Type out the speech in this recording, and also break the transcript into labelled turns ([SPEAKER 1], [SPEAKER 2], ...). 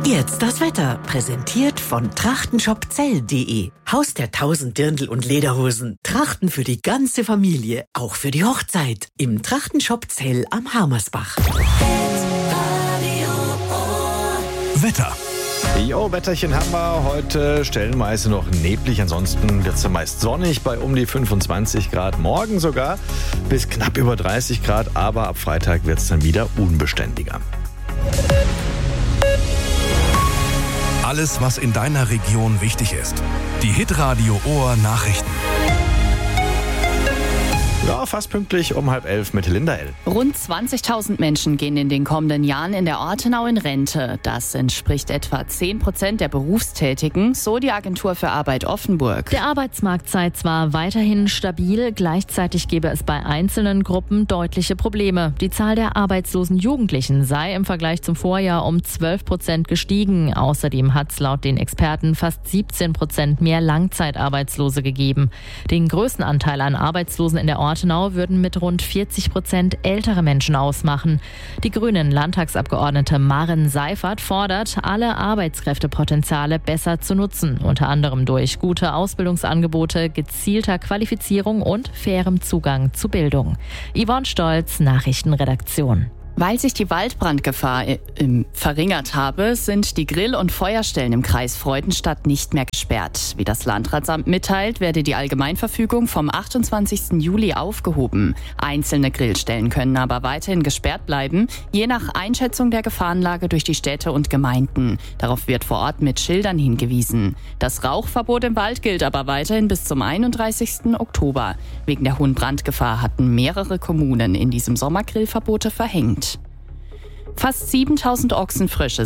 [SPEAKER 1] Jetzt das Wetter, präsentiert von trachtenshopzell.de. Haus der 1000 Dirndl und Lederhosen. Trachten für die ganze Familie, auch für die Hochzeit. Im Trachtenshop Zell am Harmersbach.
[SPEAKER 2] Wetter.
[SPEAKER 3] Jo, Wetterchen haben wir heute stellenweise noch neblig, ansonsten wird es dann meist sonnig bei um die 25 Grad, morgen sogar bis knapp über 30 Grad, aber ab Freitag wird es dann wieder unbeständiger.
[SPEAKER 2] Alles, was in deiner Region wichtig ist. Die Hitradio Ohr Nachrichten.
[SPEAKER 3] Ja, fast pünktlich um 10:30 mit Linda L.
[SPEAKER 4] Rund 20.000 Menschen gehen in den kommenden Jahren in der Ortenau in Rente. Das entspricht etwa 10% der Berufstätigen, so die Agentur für Arbeit Offenburg.
[SPEAKER 5] Der Arbeitsmarkt sei zwar weiterhin stabil, gleichzeitig gebe es bei einzelnen Gruppen deutliche Probleme. Die Zahl der arbeitslosen Jugendlichen sei im Vergleich zum Vorjahr um 12% gestiegen. Außerdem hat es laut den Experten fast 17% mehr Langzeitarbeitslose gegeben. Den größten Anteil an Arbeitslosen in der Ortenau würden mit rund 40% ältere Menschen ausmachen. Die grünen Landtagsabgeordnete Maren Seifert fordert, alle Arbeitskräftepotenziale besser zu nutzen, unter anderem durch gute Ausbildungsangebote, gezielter Qualifizierung und fairem Zugang zu Bildung. Yvonne Stolz, Nachrichtenredaktion.
[SPEAKER 4] Weil sich die Waldbrandgefahr verringert habe, sind die Grill- und Feuerstellen im Kreis Freudenstadt nicht mehr gesperrt. Wie das Landratsamt mitteilt, werde die Allgemeinverfügung vom 28. Juli aufgehoben. Einzelne Grillstellen können aber weiterhin gesperrt bleiben, je nach Einschätzung der Gefahrenlage durch die Städte und Gemeinden. Darauf wird vor Ort mit Schildern hingewiesen. Das Rauchverbot im Wald gilt aber weiterhin bis zum 31. Oktober. Wegen der hohen Brandgefahr hatten mehrere Kommunen in diesem Sommer Grillverbote verhängt. Fast 7.000 Ochsenfrösche